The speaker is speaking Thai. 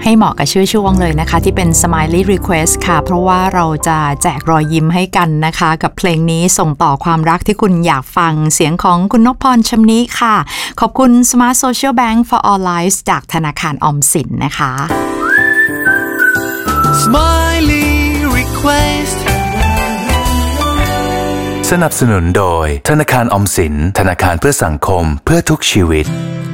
ให้เหมาะกับชื่อช่วงเลยนะคะที่เป็น Smiley Request ค่ะเพราะว่าเราจะแจกรอยยิ้มให้กันนะคะกับเพลงนี้ส่งต่อความรักที่คุณอยากฟังเสียงของคุณนพพร ชำนิค่ะขอบคุณ Smart Social Bank for All Lives จากธนาคารออมสินนะคะ Smiley Request สนับสนุนโดยธนาคารออมสินธนาคารเพื่อสังคมเพื่อทุกชีวิต